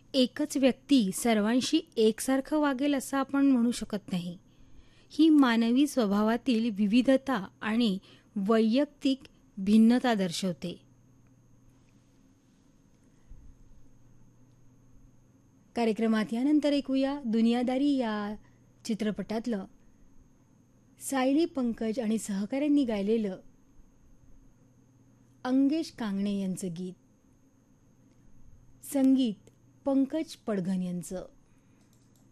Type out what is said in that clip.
एकच व्यक्ती सर्वांशी एकसारखं वागेल असं आपण म्हणू शकत नाही. ही मानवी स्वभावातील विविधता आणि वैयक्तिक भिन्नता दर्शवते. कार्यक्रमात यानंतर ऐकूया दुनियादारी या चित्रपटातलं सायली पंकज आणि सहकाऱ्यांनी गायलेलं अंगेश कांगणे यांचं गीत. संगीत पंकज पडघन यांचं.